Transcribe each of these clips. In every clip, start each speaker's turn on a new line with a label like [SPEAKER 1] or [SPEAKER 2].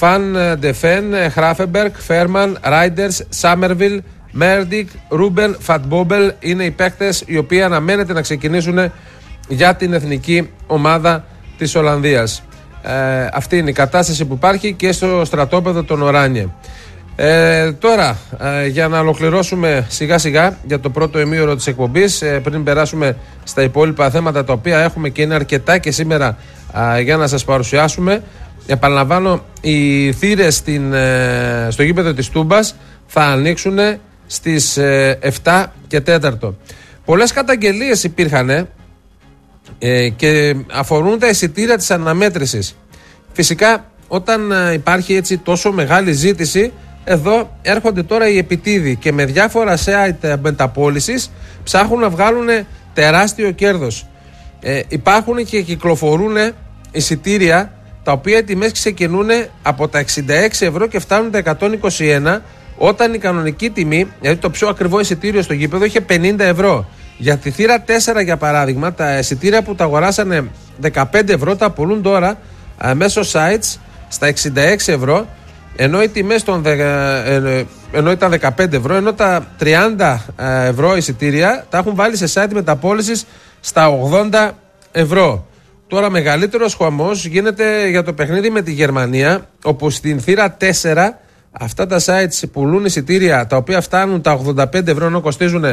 [SPEAKER 1] Φαν Ντεφέν, Χράφεμπεργκ, Φέρμαν, Ράιντερς, Σάμερβιλ, Μέρντικ, Ρούμπεν, Φατμπόμπελ είναι οι παίκτες οι οποίοι αναμένεται να ξεκινήσουν για την εθνική ομάδα της Ολλανδίας. Αυτή είναι η κατάσταση που υπάρχει και στο στρατόπεδο των Οράνιε. Τώρα, για να ολοκληρώσουμε σιγά σιγά για το πρώτο ημίωρο της εκπομπής, πριν περάσουμε στα υπόλοιπα θέματα τα οποία έχουμε και είναι αρκετά και σήμερα για να σας παρουσιάσουμε, επαναλαμβάνω, οι θύρες στο γήπεδο της Τούμπας θα ανοίξουν στις 7 και 4. Πολλές καταγγελίες υπήρχαν και αφορούν τα εισιτήρια της αναμέτρησης. Φυσικά όταν υπάρχει έτσι τόσο μεγάλη ζήτηση, εδώ έρχονται τώρα οι επιτίδοι και με διάφορα site μεταπώλησης ψάχνουν να βγάλουν τεράστιο κέρδος. Υπάρχουν και κυκλοφορούν εισιτήρια τα οποία οι τιμές ξεκινούν από τα 66 ευρώ και φτάνουν τα 121, όταν η κανονική τιμή, δηλαδή το πιο ακριβό εισιτήριο στο γήπεδο, είχε 50 ευρώ. Για τη θύρα 4 για παράδειγμα, τα εισιτήρια που τα αγοράσανε 15 ευρώ τα πουλούν τώρα μέσω sites στα 66 ευρώ, ενώ οι τιμές ενώ ήταν 15 ευρώ, ενώ τα 30 ευρώ εισιτήρια τα έχουν βάλει σε site μεταπώλησης στα 80 ευρώ. Τώρα μεγαλύτερος χαμός γίνεται για το παιχνίδι με τη Γερμανία, όπου στην θύρα 4 αυτά τα sites πουλούν εισιτήρια τα οποία φτάνουν τα 85 ευρώ ενώ κοστίζουν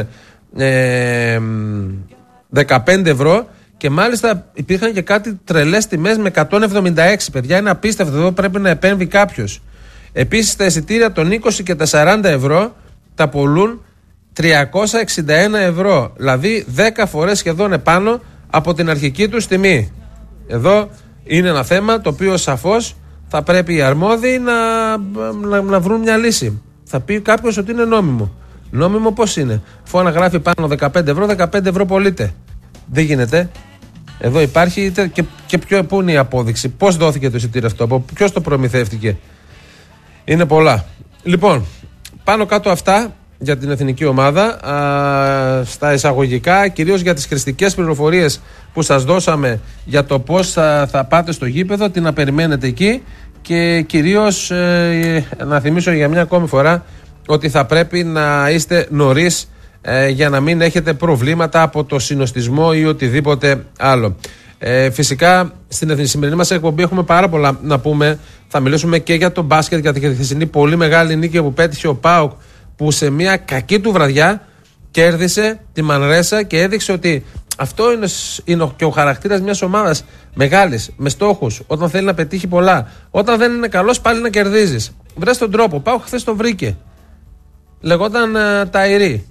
[SPEAKER 1] 15 ευρώ, και μάλιστα υπήρχαν και κάτι τρελές τιμές με 176. Παιδιά, είναι απίστευτο, εδώ πρέπει να επέμβει κάποιος. Επίσης τα εισιτήρια των 20 και τα 40 ευρώ τα πουλούν 361 ευρώ, δηλαδή 10 φορές σχεδόν επάνω από την αρχική τους τιμή. Εδώ είναι ένα θέμα το οποίο σαφώς θα πρέπει οι αρμόδιοι να βρουν μια λύση. Θα πει κάποιος ότι είναι νόμιμο. Νόμιμο πώς είναι? Αφού αναγράφει πάνω 15 ευρώ, 15 ευρώ πωλείται. Δεν γίνεται. Εδώ υπάρχει και πού είναι η απόδειξη? Πώς δόθηκε το εισιτήριο αυτό? Από ποιος το προμηθεύτηκε? Είναι πολλά. Λοιπόν, πάνω κάτω αυτά για την εθνική ομάδα. Στα εισαγωγικά, κυρίως για τις χρηστικές πληροφορίες που σας δώσαμε για το πώς θα πάτε στο γήπεδο, τι να περιμένετε εκεί, και κυρίως να θυμίσω για μια ακόμη φορά ότι θα πρέπει να είστε νωρίς για να μην έχετε προβλήματα από το συνοστισμό ή οτιδήποτε άλλο. Φυσικά στην σημερινή μας εκπομπή έχουμε πάρα πολλά να πούμε. Θα μιλήσουμε και για το μπάσκετ, για τη χθεσινή πολύ μεγάλη νίκη που πέτυχε ο ΠΑΟΚ, που σε μια κακή του βραδιά κέρδισε τη Μανρέσα και έδειξε ότι αυτό είναι και ο χαρακτήρας μιας ομάδας μεγάλης, με στόχους, όταν θέλει να πετύχει πολλά. Όταν δεν είναι καλός, πάλι να κερδίζεις. Βρες τον τρόπο. ΠΑΟΚ χθες το βρήκε. Λεγόταν Ταϊρή.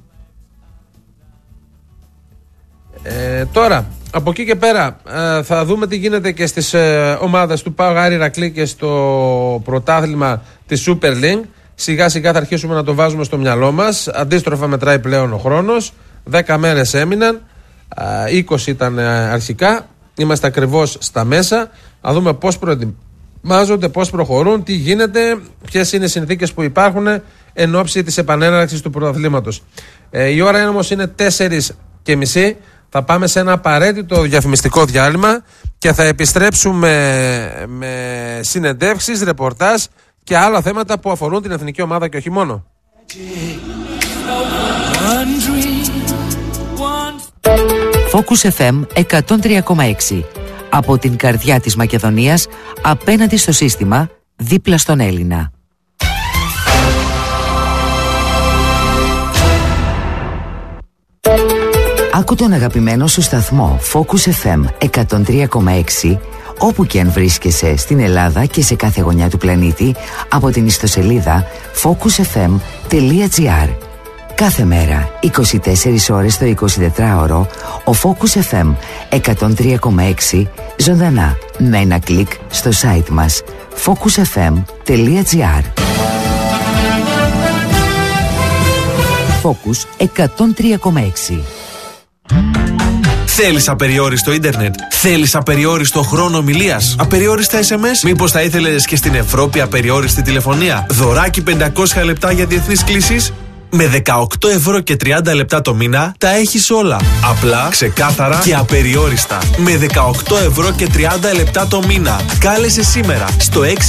[SPEAKER 1] Τώρα, από εκεί και πέρα θα δούμε τι γίνεται και στις ομάδες του ΠΑΟΚ, Άρη Ηρακλή και στο πρωτάθλημα της Super League. Σιγά σιγά θα αρχίσουμε να το βάζουμε στο μυαλό μας. Αντίστροφα μετράει πλέον ο χρόνος. 10 μέρες έμειναν, 20 ήταν αρχικά. Είμαστε ακριβώς στα μέσα. Να δούμε πώς προετοιμάζονται, πώς προχωρούν, τι γίνεται, ποιες είναι οι συνθήκες που υπάρχουν εν ώψη της επανέναρξης του πρωταθλήματος. Η ώρα όμως είναι 4:30. Θα πάμε σε ένα απαραίτητο διαφημιστικό διάλειμμα και θα επιστρέψουμε με συνεντεύξεις, ρεπορτάζ και άλλα θέματα που αφορούν την εθνική ομάδα και όχι μόνο.
[SPEAKER 2] Focus FM 103,6. Από την καρδιά της Μακεδονίας, απέναντι στο σύστημα, δίπλα στον Έλληνα. Άκου τον αγαπημένο σου σταθμό Focus FM 103,6 όπου και αν βρίσκεσαι στην Ελλάδα και σε κάθε γωνιά του πλανήτη από την ιστοσελίδα focusfm.gr. Κάθε μέρα, 24 ώρες το 24ωρο, ο Focus FM 103,6 ζωντανά με ένα κλικ στο site μας focusfm.gr. Focus 103,6.
[SPEAKER 3] Θέλεις απεριόριστο ίντερνετ? Θέλεις απεριόριστο χρόνο ομιλίας? Απεριόριστα SMS? Μήπως θα ήθελες και στην Ευρώπη απεριόριστη τηλεφωνία? Δωράκι 500 λεπτά για διεθνείς κλήσεις? Με 18 ευρώ και 30 λεπτά το μήνα τα έχεις όλα. Απλά, ξεκάθαρα και απεριόριστα. Με 18 ευρώ και 30 λεπτά το μήνα. Κάλεσε σήμερα στο